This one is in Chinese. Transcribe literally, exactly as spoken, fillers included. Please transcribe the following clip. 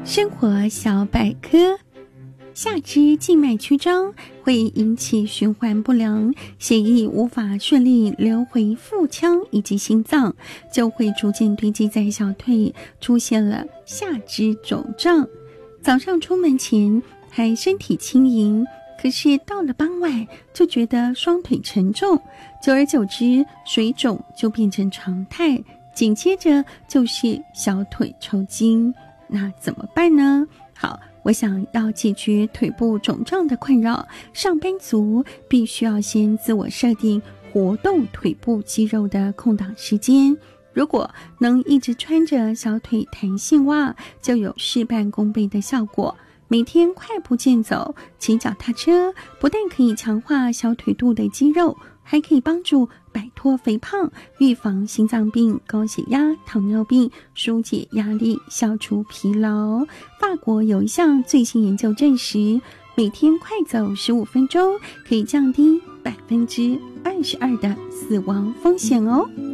生活小百科，下肢静脉曲张会引起循环不良，血液无法顺利流回腹腔以及心脏，就会逐渐堆积在小腿，出现了下肢肿胀。早上出门前还身体轻盈，可是到了傍晚就觉得双腿沉重，久而久之水肿就变成常态，紧接着就是小腿抽筋。那怎么办呢？好，我想要解决腿部肿胀的困扰，上班族必须要先自我设定活动腿部肌肉的空档时间。如果能一直穿着小腿弹性袜，就有事半功倍的效果。每天快步健走、骑脚踏车，不但可以强化小腿肚的肌肉，还可以帮助摆脱肥胖，预防心脏病、高血压、糖尿病，疏解压力，消除疲劳。法国有一项最新研究证实，每天快走十五分钟可以降低百分之二十二的死亡风险哦。